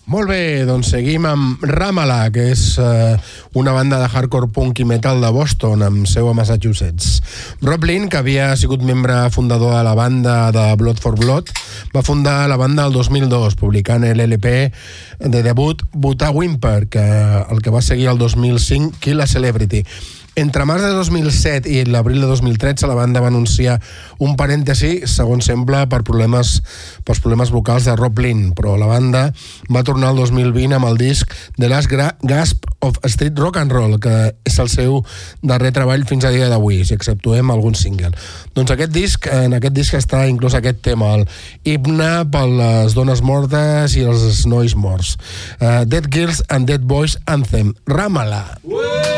Molt bé, doncs seguim amb Ramallah, que és una banda de hardcore punk i metal de Boston, amb seu a Massachusetts. Rob Lynn, que havia sigut membre fundador de la banda de Blood for Blood, va fundar la banda el 2002, publicant l'LP de debut Buta Whimper, que el que va seguir el 2005, Kill a Celebrity. Entre març de 2007 i l'abril de 2013 la banda va anunciar un parèntesi, segons sembla, pels problemes vocals de Rob Lynn, però la banda va tornar el 2020 amb el disc The Last Gasp of Street Rock and Roll, que és el seu darrer treball fins a dia d'avui, si exceptuem algun single. Doncs en aquest disc està inclús aquest tema, el himne per les dones mortes i els nois morts. Dead Girls and Dead Boys Anthem, Ramallah.